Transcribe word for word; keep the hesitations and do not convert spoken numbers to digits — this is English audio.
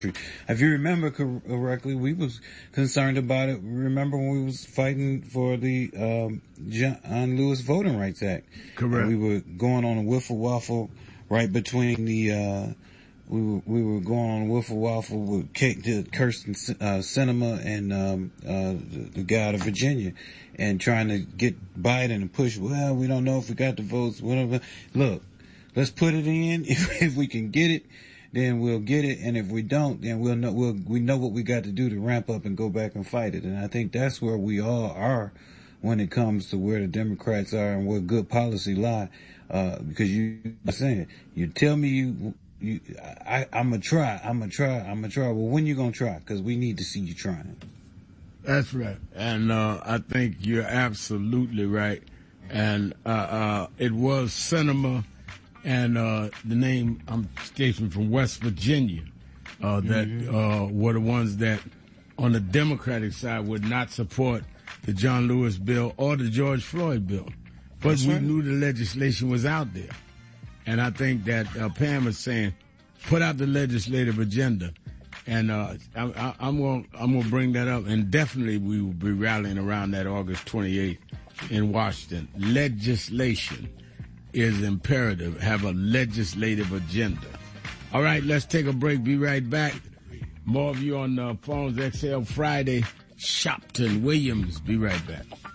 If you remember correctly, we was concerned about it. Remember when we was fighting for the um, John Lewis Voting Rights Act? Correct. And we were going on a wiffle waffle right between the. Uh, we were we were going on a wiffle waffle with Kate, Kirsten uh, Cinema and um, uh, the, the guy out of Virginia, and trying to get Biden and push. Well, we don't know if we got the votes. Whatever. Look, let's put it in. If, if we can get it, then we'll get it, and if we don't, then we'll know we'll we know what we got to do to ramp up and go back and fight it. And I think that's where we all are when it comes to where the Democrats are and where good policy lie. Uh, because you are saying, you tell me you, you, I, I'm gonna try, I'm gonna try, I'm gonna try. Well, when you gonna try? Because we need to see you trying. That's right, and uh, I think you're absolutely right. And uh, uh, it was Cinema. And uh, the name, I'm escaping from West Virginia, uh, that mm-hmm. uh, were the ones that, on the Democratic side, would not support the John Lewis bill or the George Floyd bill. But That's we right. knew the legislation was out there. And I think that uh, Pam is saying, put out the legislative agenda. And uh, I, I, I'm going I'm gonna bring that up. And definitely we will be rallying around that August twenty-eighth in Washington. Legislation is imperative. Have a legislative agenda. All right, let's take a break. Be right back. More of you on uh, Phones X L Friday. Shopton Williams. Be right back.